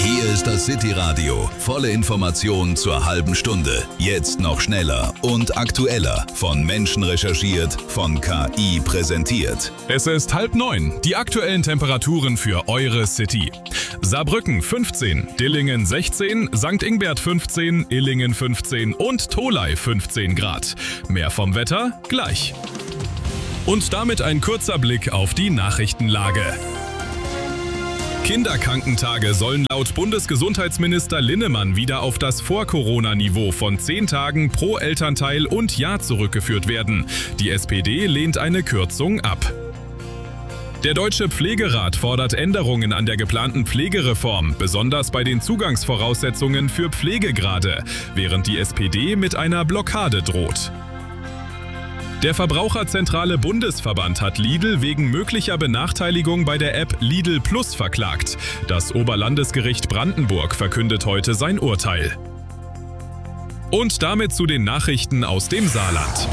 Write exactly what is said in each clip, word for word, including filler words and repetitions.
Hier ist das City Radio. Volle Informationen zur halben Stunde. Jetzt noch schneller und aktueller. Von Menschen recherchiert, von K I präsentiert. Es ist halb neun. Die aktuellen Temperaturen für eure City. Saarbrücken fünfzehn, Dillingen sechzehn, Sankt Ingbert fünfzehn, Illingen fünfzehn und Tholey fünfzehn Grad. Mehr vom Wetter gleich. Und damit ein kurzer Blick auf die Nachrichtenlage. Kinderkrankentage sollen laut Bundesgesundheitsminister Linnemann wieder auf das Vor-Corona-Niveau von zehn Tagen pro Elternteil und Jahr zurückgeführt werden. Die S P D lehnt eine Kürzung ab. Der Deutsche Pflegerat fordert Änderungen an der geplanten Pflegereform, besonders bei den Zugangsvoraussetzungen für Pflegegrade, während die S P D mit einer Blockade droht. Der Verbraucherzentrale Bundesverband hat Lidl wegen möglicher Benachteiligung bei der App Lidl Plus verklagt. Das Oberlandesgericht Brandenburg verkündet heute sein Urteil. Und damit zu den Nachrichten aus dem Saarland.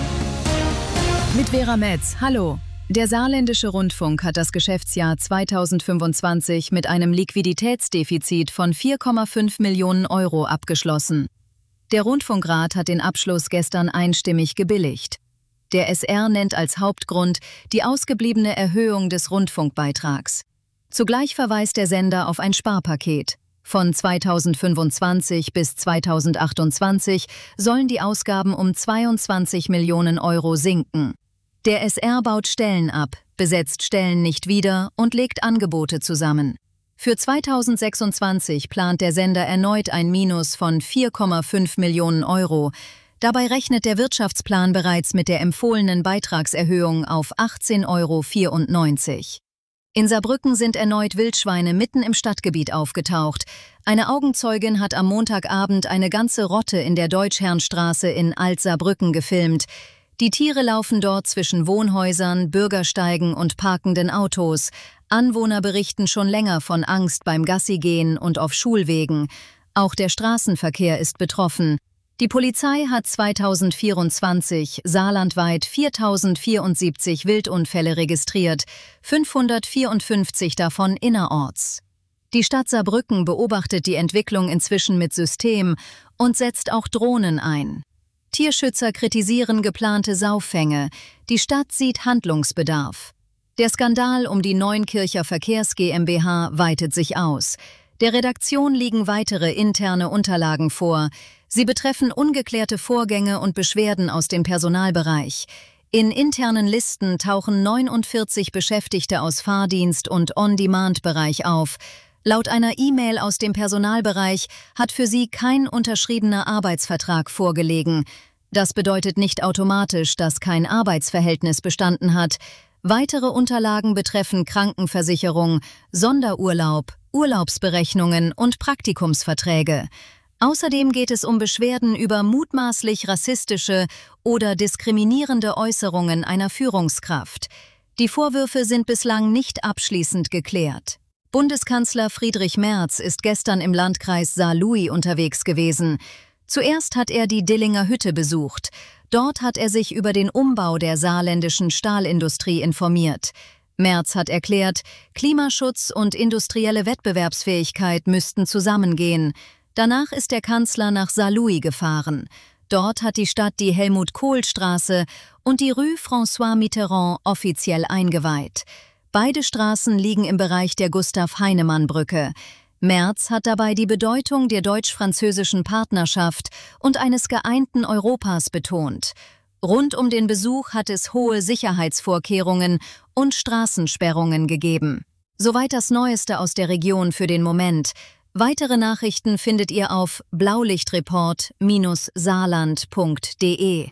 Mit Vera Metz, hallo. Der Saarländische Rundfunk hat das Geschäftsjahr zweitausendfünfundzwanzig mit einem Liquiditätsdefizit von vier Komma fünf Millionen Euro abgeschlossen. Der Rundfunkrat hat den Abschluss gestern einstimmig gebilligt. Der S R nennt als Hauptgrund die ausgebliebene Erhöhung des Rundfunkbeitrags. Zugleich verweist der Sender auf ein Sparpaket. Von zweitausendfünfundzwanzig bis zweitausendachtundzwanzig sollen die Ausgaben um zweiundzwanzig Millionen Euro sinken. Der S R baut Stellen ab, besetzt Stellen nicht wieder und legt Angebote zusammen. Für zweitausendsechsundzwanzig plant der Sender erneut ein Minus von vier Komma fünf Millionen Euro. Dabei rechnet der Wirtschaftsplan bereits mit der empfohlenen Beitragserhöhung auf achtzehn Euro vierundneunzig. In Saarbrücken sind erneut Wildschweine mitten im Stadtgebiet aufgetaucht. Eine Augenzeugin hat am Montagabend eine ganze Rotte in der Deutschherrnstraße in Alt-Saarbrücken gefilmt. Die Tiere laufen dort zwischen Wohnhäusern, Bürgersteigen und parkenden Autos. Anwohner berichten schon länger von Angst beim Gassigehen und auf Schulwegen. Auch der Straßenverkehr ist betroffen. Die Polizei hat zweitausendvierundzwanzig saarlandweit viertausendvierundsiebzig Wildunfälle registriert, fünfhundertvierundfünfzig davon innerorts. Die Stadt Saarbrücken beobachtet die Entwicklung inzwischen mit System und setzt auch Drohnen ein. Tierschützer kritisieren geplante Sauffänge. Die Stadt sieht Handlungsbedarf. Der Skandal um die Neunkircher Verkehrs GmbH weitet sich aus. Der Redaktion liegen weitere interne Unterlagen vor. Sie betreffen ungeklärte Vorgänge und Beschwerden aus dem Personalbereich. In internen Listen tauchen neunundvierzig Beschäftigte aus Fahrdienst- und On-Demand-Bereich auf. Laut einer E-Mail aus dem Personalbereich hat für sie kein unterschriebener Arbeitsvertrag vorgelegen. Das bedeutet nicht automatisch, dass kein Arbeitsverhältnis bestanden hat. Weitere Unterlagen betreffen Krankenversicherung, Sonderurlaub, Urlaubsberechnungen und Praktikumsverträge. Außerdem geht es um Beschwerden über mutmaßlich rassistische oder diskriminierende Äußerungen einer Führungskraft. Die Vorwürfe sind bislang nicht abschließend geklärt. Bundeskanzler Friedrich Merz ist gestern im Landkreis Saarlouis unterwegs gewesen. Zuerst hat er die Dillinger Hütte besucht. Dort hat er sich über den Umbau der saarländischen Stahlindustrie informiert. Merz hat erklärt, Klimaschutz und industrielle Wettbewerbsfähigkeit müssten zusammengehen. Danach ist der Kanzler nach Saarlouis gefahren. Dort hat die Stadt die Helmut-Kohl-Straße und die Rue François Mitterrand offiziell eingeweiht. Beide Straßen liegen im Bereich der Gustav-Heinemann-Brücke. Merz hat dabei die Bedeutung der deutsch-französischen Partnerschaft und eines geeinten Europas betont. Rund um den Besuch hat es hohe Sicherheitsvorkehrungen und Straßensperrungen gegeben. Soweit das Neueste aus der Region für den Moment. Weitere Nachrichten findet ihr auf blaulichtreport Bindestrich saarland Punkt de.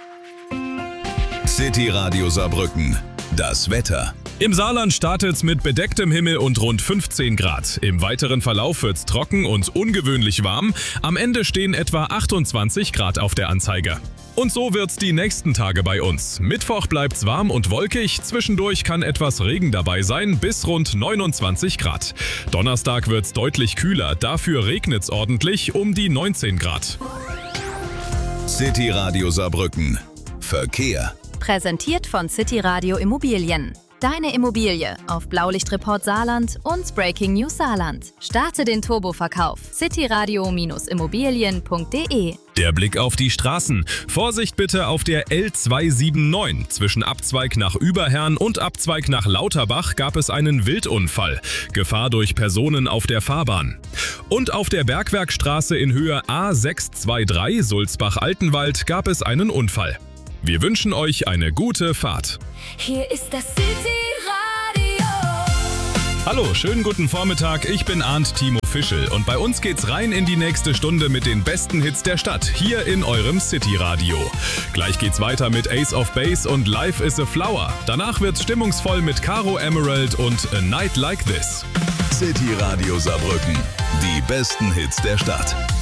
City Radio Saarbrücken. Das Wetter. Im Saarland startet's mit bedecktem Himmel und rund fünfzehn Grad. Im weiteren Verlauf wird's trocken und ungewöhnlich warm. Am Ende stehen etwa achtundzwanzig Grad auf der Anzeige. Und so wird's die nächsten Tage bei uns. Mittwoch bleibt's warm und wolkig, zwischendurch kann etwas Regen dabei sein, bis rund neunundzwanzig Grad. Donnerstag wird's deutlich kühler, dafür regnet's ordentlich um die neunzehn Grad. City Radio Saarbrücken. Verkehr. Präsentiert von City Radio Immobilien. Deine Immobilie auf Blaulichtreport Saarland und Breaking News Saarland. Starte den Turboverkauf. cityradio Immobilien punkt de. Der Blick auf die Straßen. Vorsicht bitte auf der L zweihundertneunundsiebzig. Zwischen Abzweig nach Überherrn und Abzweig nach Lauterbach gab es einen Wildunfall. Gefahr durch Personen auf der Fahrbahn. Und auf der Bergwerkstraße in Höhe A sechshundertdreiundzwanzig Sulzbach-Altenwald gab es einen Unfall. Wir wünschen euch eine gute Fahrt. Hier ist das City-Radio. Hallo, schönen guten Vormittag, ich bin Arndt Timo Fischel und bei uns geht's rein in die nächste Stunde mit den besten Hits der Stadt, hier in eurem City-Radio. Gleich geht's weiter mit Ace of Base und Life is a Flower. Danach wird's stimmungsvoll mit Caro Emerald und A Night Like This. City Radio Saarbrücken. Die besten Hits der Stadt.